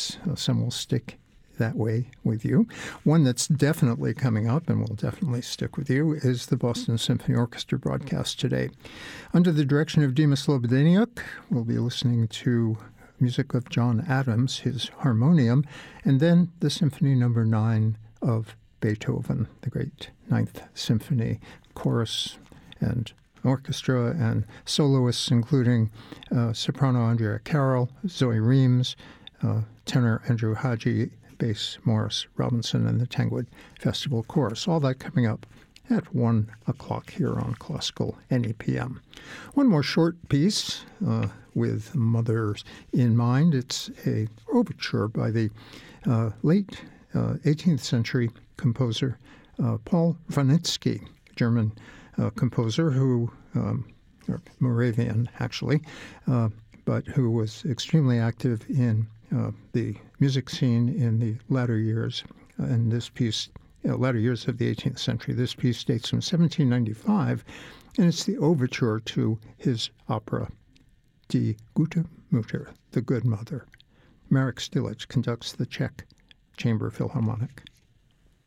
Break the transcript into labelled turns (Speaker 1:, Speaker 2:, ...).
Speaker 1: perhaps some will stick that way with you. One that's definitely coming up and will definitely stick with you is the Boston Symphony Orchestra broadcast today. Under the direction of Dima Slobodeniuk, we'll be listening to music of John Adams, his harmonium, and then the Symphony No. 9 of Beethoven, the great Ninth Symphony, chorus and orchestra and soloists, including soprano Andrea Carroll, Zoe Reams, tenor Andrew Haji, bass Morris Robinson, and the Tanglewood Festival Chorus. All that coming up at 1 o'clock here on Classical NEPM. One more short piece with mothers in mind. It's an overture by the late 18th century composer Paul Wranitzky, German composer who, or Moravian actually, but who was extremely active in the music scene in the latter years. And this piece, latter years of the 18th century, this piece dates from 1795, and it's the overture to his opera Die gute Mutter, the Good Mother. Marek Stilic conducts the Czech Chamber Philharmonic.